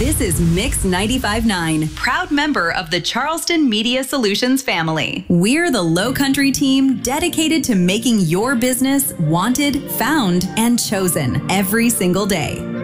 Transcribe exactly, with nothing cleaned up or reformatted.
This is Mix ninety-five point nine, proud member of the Charleston Media Solutions family. We're the Low Country team dedicated to making your business wanted, found, and chosen every single day.